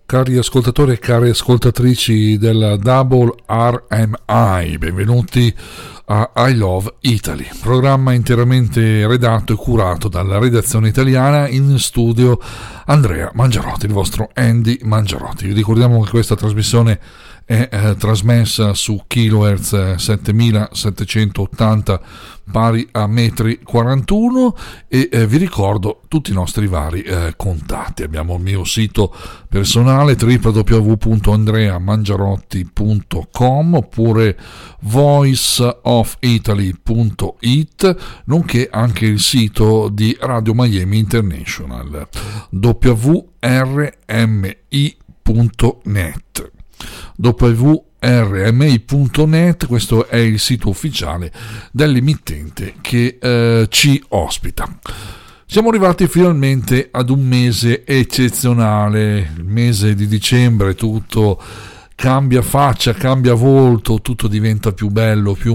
Cari ascoltatori e cari ascoltatrici del Double RMI, benvenuti a I Love Italy, programma interamente redatto e curato dalla redazione italiana. In studio Andrea Mangiarotti, il vostro Andy Mangiarotti. Vi ricordiamo che questa trasmissione è trasmessa su kilohertz 7780 pari a metri 41 e vi ricordo tutti i nostri vari contatti. Abbiamo il mio sito personale www.andreamangiarotti.com oppure voiceofitaly.it, nonché anche il sito di Radio Miami International www.rmi.net. www.rmi.net, questo è il sito ufficiale dell'emittente che ci ospita. Siamo arrivati finalmente ad un mese eccezionale, il mese di dicembre. Tutto cambia faccia, cambia volto, tutto diventa più bello, più